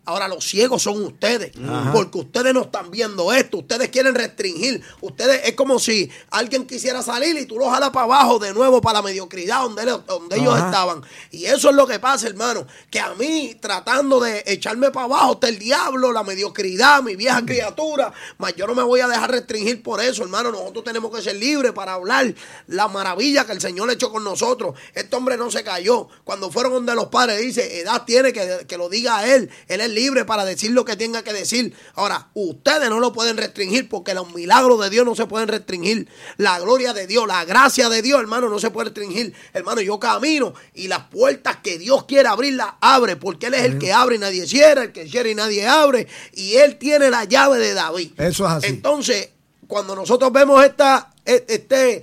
Ahora los ciegos son ustedes, Ajá. porque ustedes no están viendo esto, ustedes quieren restringir, ustedes es como si alguien quisiera salir y tú los jalas para abajo de nuevo para la mediocridad donde ellos Ajá. estaban. Y eso es lo que pasa, hermano, que a mí tratando de echarme para abajo está el diablo, la mediocridad, mi vieja criatura, mas yo no me voy a dejar restringir por eso, hermano. Nosotros tenemos que ser libres para hablar la maravilla que el Señor ha hecho con nosotros. Este hombre no se cayó. Cuando fueron donde los padres, dice, edad tiene que lo diga a él es libre para decir lo que tenga que decir. Ahora, ustedes no lo pueden restringir porque los milagros de Dios no se pueden restringir. La gloria de Dios, la gracia de Dios, hermano, no se puede restringir. Hermano, yo camino y las puertas que Dios quiere abrir las abre, porque Él es el que abre y nadie cierra, el que cierra y nadie abre, y Él tiene la llave de David. Eso es así. Entonces, cuando nosotros vemos este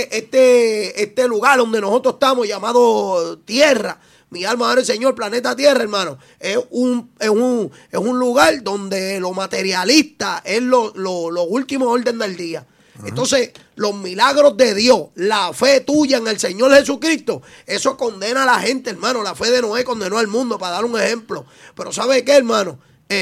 lugar donde nosotros estamos, llamado Tierra, mi alma adora el Señor, planeta Tierra, hermano, es un lugar donde lo materialista es lo último orden del día. Ajá. Entonces, los milagros de Dios, la fe tuya en el Señor Jesucristo, eso condena a la gente, hermano. La fe de Noé condenó al mundo, para dar un ejemplo. Pero ¿sabe qué, hermano?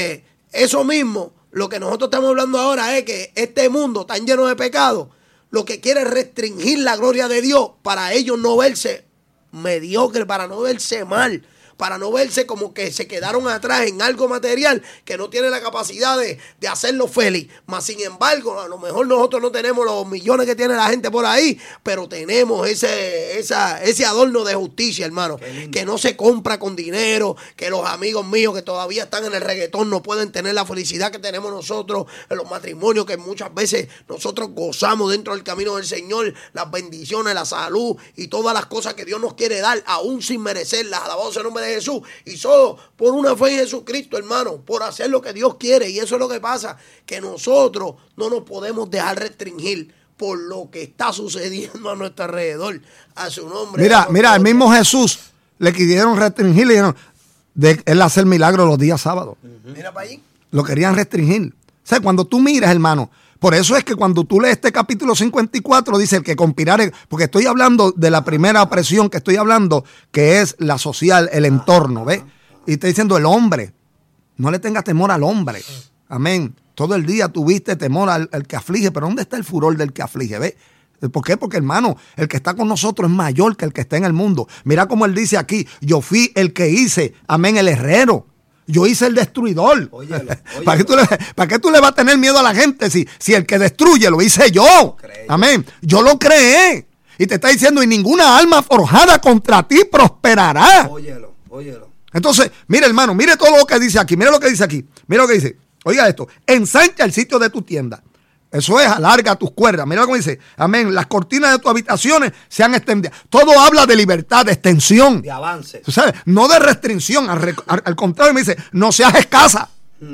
Eso mismo, lo que nosotros estamos hablando ahora es que este mundo tan lleno de pecado, lo que quiere es restringir la gloria de Dios para ellos no verse mediocre, para no verse mal, para no verse como que se quedaron atrás en algo material que no tiene la capacidad de hacerlo feliz. Mas sin embargo, a lo mejor nosotros no tenemos los millones que tiene la gente por ahí, pero tenemos ese adorno de justicia, hermano, que no se compra con dinero, que los amigos míos que todavía están en el reggaetón no pueden tener la felicidad que tenemos nosotros en los matrimonios, que muchas veces nosotros gozamos dentro del camino del Señor, las bendiciones, la salud y todas las cosas que Dios nos quiere dar, aún sin merecerlas. Alabado sea el nombre de Jesús, y solo por una fe en Jesucristo, hermano, por hacer lo que Dios quiere. Y eso es lo que pasa, que nosotros no nos podemos dejar restringir por lo que está sucediendo a nuestro alrededor. A su nombre. Mira, el mismo Jesús le quisieron restringir, le dijeron de él hacer milagros los días sábados. Mira para allí. Lo querían restringir. O sea, cuando tú miras, hermano, por eso es que cuando tú lees este capítulo 54, dice el que conspirare, porque estoy hablando de la primera opresión que estoy hablando, que es la social, el entorno, ¿ves? Y está diciendo el hombre, no le tengas temor al hombre. Amén. Todo el día tuviste temor al que aflige, pero ¿dónde está el furor del que aflige? ¿Ves? ¿Por qué? Porque, hermano, el que está con nosotros es mayor que el que está en el mundo. Mira cómo él dice aquí, yo fui el que hice, amén, el herrero. Yo hice el destruidor. Óyelo. ¿Para qué tú le vas a tener miedo a la gente si el que destruye lo hice yo? Amén. Yo lo creé. Y te está diciendo, y ninguna alma forjada contra ti prosperará. Óyelo. Entonces, mire, hermano, mire todo lo que dice aquí. Mire lo que dice aquí. Mire lo que dice. Oiga esto. Ensancha el sitio de tu tienda. Eso es, alarga tus cuerdas. Mira cómo dice, amén, las cortinas de tus habitaciones se han extendido. Todo habla de libertad, de extensión. De avance. ¿Tú sabes? No de restricción. Al contrario, me dice, no seas escasa.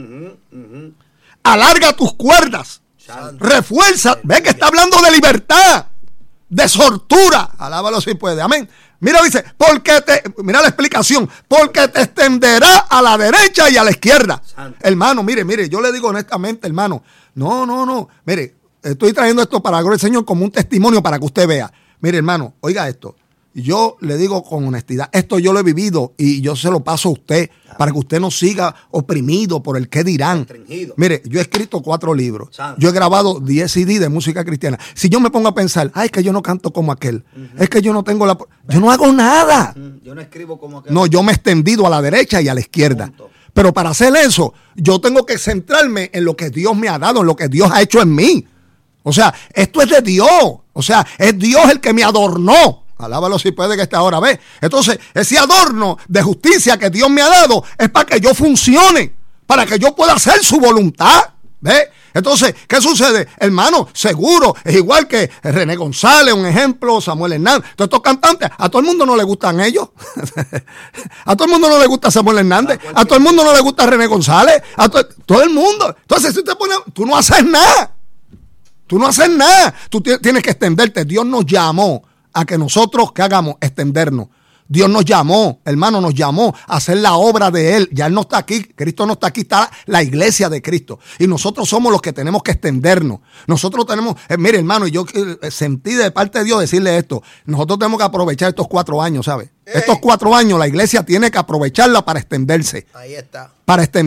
Alarga tus cuerdas. Santo. Refuerza. Ve que está hablando de libertad, de soltura. Alábalo si puede. Amén. Mira, dice, mira la explicación, porque te extenderá a la derecha y a la izquierda. Santo. Hermano, mire, yo le digo honestamente, hermano, no, mire, estoy trayendo esto para la gloria del Señor como un testimonio para que usted vea. Mire, hermano, oiga esto, yo le digo con honestidad, esto yo lo he vivido y yo se lo paso a usted para que usted no siga oprimido por el qué dirán. Restringido. Mire, yo he escrito 4 libros, Santo. yo he grabado 10 CD de música cristiana. Si yo me pongo a pensar, es que yo no canto como aquel, es que yo no tengo yo no hago nada. Yo no escribo como que... No, yo me he extendido a la derecha y a la izquierda. Punto. Pero para hacer eso, yo tengo que centrarme en lo que Dios me ha dado, en lo que Dios ha hecho en mí. O sea, esto es de Dios. O sea, es Dios el que me adornó. Alábalo si puede que esta hora ve. Entonces, ese adorno de justicia que Dios me ha dado es para que yo funcione, para que yo pueda hacer su voluntad. ¿Ve? Entonces, ¿qué sucede? Hermano, seguro, es igual que René González, un ejemplo, Samuel Hernández, todos estos cantantes, a todo el mundo no le gustan ellos. A todo el mundo no le gusta Samuel Hernández, a todo el mundo no le gusta René González, todo el mundo. Entonces, si te pones, tú no haces nada. Tú no haces nada. Tú tienes que extenderte. Dios nos llamó a que nosotros, ¿qué hagamos? Extendernos. Dios nos llamó, hermano, nos llamó a hacer la obra de Él. Ya Él no está aquí, Cristo no está aquí, está la iglesia de Cristo. Y nosotros somos los que tenemos que extendernos. Nosotros tenemos, mire, hermano, yo sentí de parte de Dios decirle esto. Nosotros tenemos que aprovechar estos 4 años, ¿sabes? Estos 4 años la iglesia tiene que aprovecharla para extenderse. Ahí está. Para extenderse.